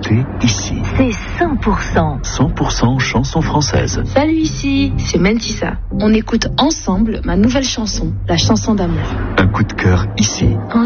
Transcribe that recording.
écoutez ici. C'est 100%. 100% chansons françaises. Salut, ici, c'est Mentissa. On écoute ensemble ma nouvelle chanson, la chanson d'amour. Un coup de cœur ici. En